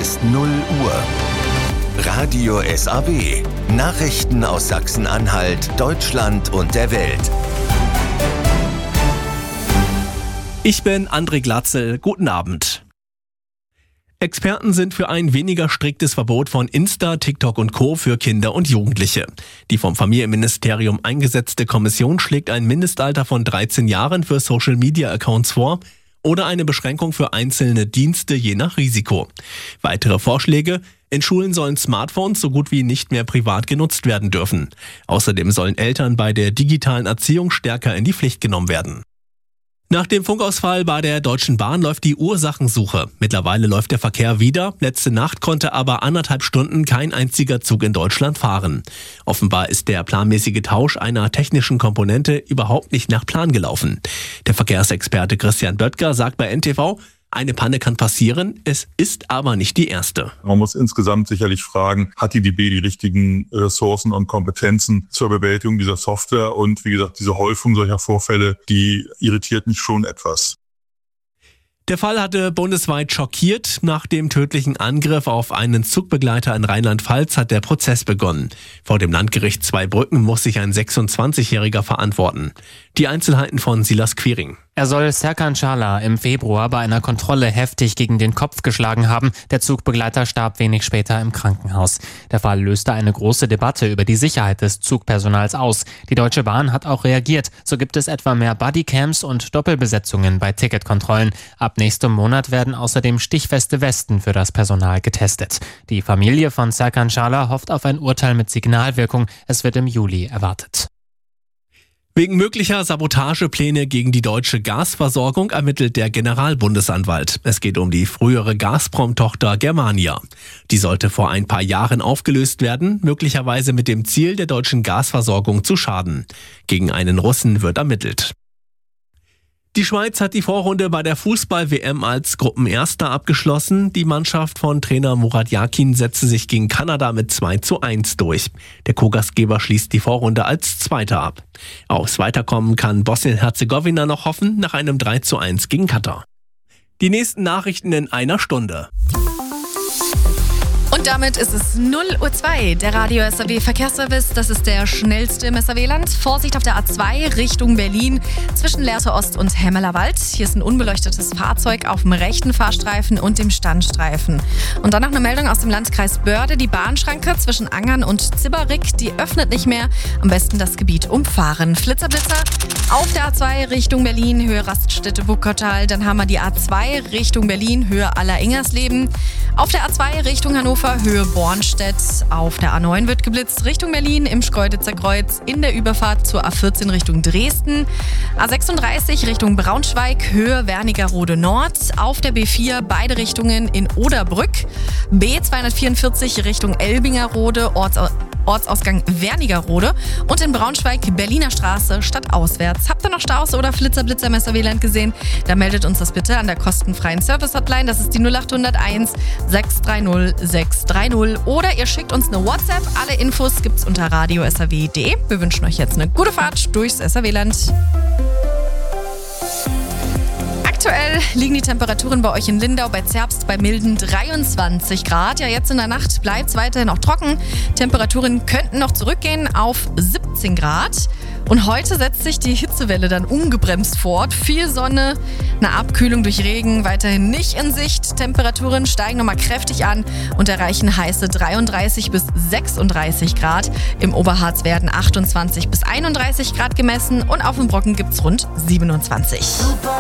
ist 0 Uhr. Radio SAW. Nachrichten aus Sachsen-Anhalt, Deutschland und der Welt. Ich bin André Glatzel. Guten Abend. Experten sind für ein weniger striktes Verbot von Insta, TikTok und Co. für Kinder und Jugendliche. Die vom Familienministerium eingesetzte Kommission schlägt ein Mindestalter von 13 Jahren für Social-Media-Accounts vor oder eine Beschränkung für einzelne Dienste je nach Risiko. Weitere Vorschläge: In Schulen sollen Smartphones so gut wie nicht mehr privat genutzt werden dürfen. Außerdem sollen Eltern bei der digitalen Erziehung stärker in die Pflicht genommen werden. Nach dem Funkausfall bei der Deutschen Bahn läuft die Ursachensuche. Mittlerweile läuft der Verkehr wieder. Letzte Nacht konnte aber 1,5 Stunden kein einziger Zug in Deutschland fahren. Offenbar ist der planmäßige Tausch einer technischen Komponente überhaupt nicht nach Plan gelaufen. Der Verkehrsexperte Christian Böttger sagt bei NTV, eine Panne kann passieren, es ist aber nicht die erste. Man muss insgesamt sicherlich fragen, hat die DB die richtigen Ressourcen und Kompetenzen zur Bewältigung dieser Software? Und wie gesagt, diese Häufung solcher Vorfälle, die irritiert mich schon etwas. Der Fall hatte bundesweit schockiert. Nach dem tödlichen Angriff auf einen Zugbegleiter in Rheinland-Pfalz hat der Prozess begonnen. Vor dem Landgericht Zweibrücken muss sich ein 26-Jähriger verantworten. Die Einzelheiten von Silas Quiring. Er soll Serkan Çağlar im Februar bei einer Kontrolle heftig gegen den Kopf geschlagen haben. Der Zugbegleiter starb wenig später im Krankenhaus. Der Fall löste eine große Debatte über die Sicherheit des Zugpersonals aus. Die Deutsche Bahn hat auch reagiert. So gibt es etwa mehr Bodycams und Doppelbesetzungen bei Ticketkontrollen. Ab nächstem Monat werden außerdem stichfeste Westen für das Personal getestet. Die Familie von Serkan Çağlar hofft auf ein Urteil mit Signalwirkung. Es wird im Juli erwartet. Wegen möglicher Sabotagepläne gegen die deutsche Gasversorgung ermittelt der Generalbundesanwalt. Es geht um die frühere Gazprom-Tochter Germania. Die sollte vor ein paar Jahren aufgelöst werden, möglicherweise mit dem Ziel, der deutschen Gasversorgung zu schaden. Gegen einen Russen wird ermittelt. Die Schweiz hat die Vorrunde bei der Fußball-WM als Gruppenerster abgeschlossen. Die Mannschaft von Trainer Murat Yakin setzte sich gegen Kanada mit 2:1 durch. Der Co-Gastgeber schließt die Vorrunde als Zweiter ab. Aufs Weiterkommen kann Bosnien-Herzegowina noch hoffen, nach einem 3:1 gegen Katar. Die nächsten Nachrichten in einer Stunde. Und damit ist es 0:02 Uhr. Der Radio SAW Verkehrsservice, das ist der schnellste im SAW-Land. Vorsicht auf der A2 Richtung Berlin zwischen Lehrte Ost und Hemmelerwald. Hier ist ein unbeleuchtetes Fahrzeug auf dem rechten Fahrstreifen und dem Standstreifen. Und dann noch eine Meldung aus dem Landkreis Börde. Die Bahnschranke zwischen Angern und Zibberrick, die öffnet nicht mehr. Am besten das Gebiet umfahren. Flitzer auf der A2 Richtung Berlin, Höhe Raststätte-Wuppertal. Dann haben wir die A2 Richtung Berlin, Höhe Aller-Ingersleeben. Auf der A2 Richtung Hannover, Höhe Bornstedt. Auf der A9 wird geblitzt Richtung Berlin im Schkeuditzer Kreuz. In der Überfahrt zur A14 Richtung Dresden. A36 Richtung Braunschweig, Höhe Wernigerode Nord. Auf der B4 beide Richtungen in Oderbrück. B244 Richtung Elbingerode, Ortsausgang Wernigerode. Und in Braunschweig Berliner Straße stadtauswärts. Habt ihr noch Staus oder Flitzer im SAW-Land gesehen? Dann meldet uns das bitte an der kostenfreien Service-Hotline. Das ist die 0801 630 630. Oder ihr schickt uns eine WhatsApp. Alle Infos gibt's unter radio.saw.de. Wir wünschen euch jetzt eine gute Fahrt durchs SAW-Land. Aktuell liegen die Temperaturen bei euch in Lindau bei Zerbst bei milden 23 Grad. Ja, jetzt in der Nacht bleibt es weiterhin auch trocken. Temperaturen könnten noch zurückgehen auf 17 Grad. Und heute setzt sich die Hitzewelle dann ungebremst fort. Viel Sonne, eine Abkühlung durch Regen weiterhin nicht in Sicht. Temperaturen steigen nochmal kräftig an und erreichen heiße 33 bis 36 Grad. Im Oberharz werden 28 bis 31 Grad gemessen und auf dem Brocken gibt es rund 27.